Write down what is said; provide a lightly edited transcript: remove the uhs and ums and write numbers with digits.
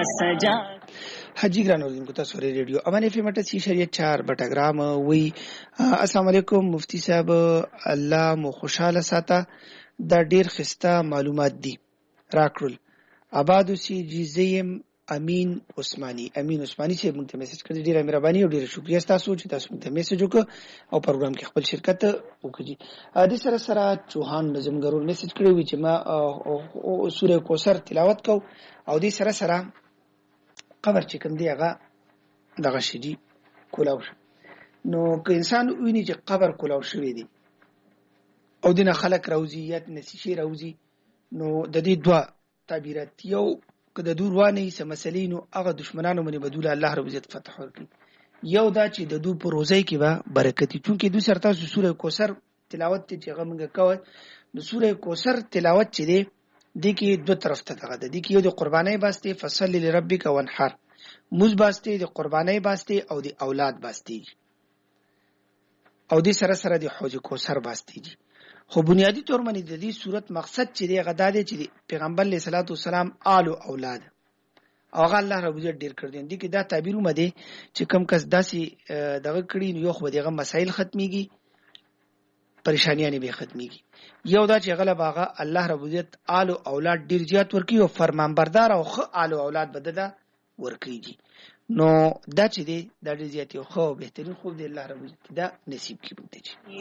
सजा حاجی ګران اوریدونکو تاسو ری ریډیو امان اف ام 88.4 بټګرام وی السلام علیکم مفتی صاحب الله مو خوشاله ساته دا ډیر خسته معلومات دي راکړل آباد سی جزیم امین عثماني چې موږ ته میسج کړی ډیر مهرباني او ډیر شکریا تاسو چې تاسو موږ ته میسج وکړ او پروګرام کې خپل شرکت وکړي د سره چوهان نظم ګرور میسج کړی وی چې ما سوره کوثر تلاوت کو او د سره قبر چې کوم دی هغه دغه شدي کولاو نو که انسان ویني چې قبر کولاو شوی دی او دنه خلق روزیت نسشي روزي نو د دې دوا تعبیرات یو که د دور وانه سم مسلې نو هغه دشمنانو باندې بدول الله رب عزت فتح ورکړي یو دا چې د دو پر روزي کې به برکت چونکې دوی سره تاسو سوره کوثر تلاوت چې هغه موږ کوي نو سوره کوثر تلاوت چې دی د کې دوه طرف ته دغه د کې یو د قربانای باسته فصل لربک وانحر موز باسته د قربانای باسته او د اولاد باسته او د سره د حوض کوثر باسته دي خو بنیادی طور باندې د دې صورت مقصد چې دی غدا دی چې پیغمبر علیه الصلاۃ والسلام آل او اولاد او الله رب عزت ډیر کړ دي کې دا تعبیر ومده چې کم کس داسي دغه کړي یو خو دغه مسائل ختميږي پریشانیاں به ختميږي یو دا چې غلب هغه الله رب عزت آل او اولاد ډیر زیات ورکی او فرمانبردار او خو آل او اولاد بددا ورکیږي نو دا چې دی د ډیر زیات او خو بهترین خو دی الله رب عزت دا نصیب کړي